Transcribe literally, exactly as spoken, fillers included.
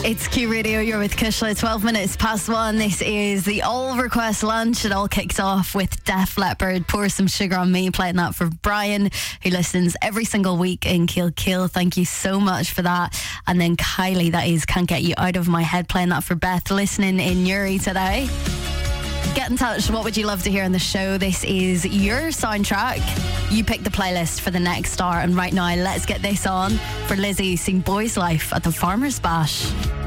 It's Q Radio, you're with Kushla, twelve minutes past one. This is the All Request Lunch. It all kicks off with Def Leppard, Pour Some Sugar on Me, playing that for Brian, who listens every single week in Kilkeel. Thank you so much for that. And then Kylie, that is Can't Get You Out of My Head, playing that for Beth, listening in Newry today. Get in touch. What would you love to hear on the show? This is your soundtrack. You pick the playlist for the next hour. And right now, let's get this on for Lizzie, sing Boy's Life at the Farmer's Bash.